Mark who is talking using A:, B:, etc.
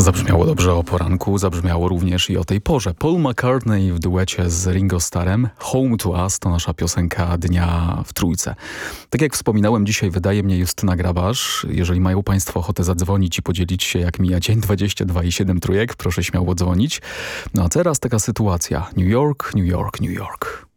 A: Zabrzmiało dobrze o poranku, zabrzmiało również i o tej porze. Paul McCartney w duecie z Ringo Starrem. Home to Us to nasza piosenka dnia w Trójce. Tak jak wspominałem, dzisiaj wydaje mnie Justyna Grabarz. Jeżeli mają Państwo ochotę zadzwonić i podzielić się, jak mija dzień 22 i 7 trójek, proszę śmiało dzwonić. No a teraz taka sytuacja. New York, New York, New York.